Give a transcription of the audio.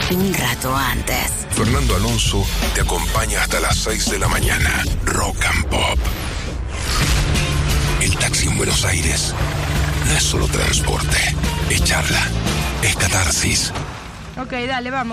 un rato antes. Fernando Alonso te acompaña hasta las 6 de la mañana. Rock and Pop. El taxi en Buenos Aires no es solo transporte, es charla, es catarsis. Ok, dale, vamos.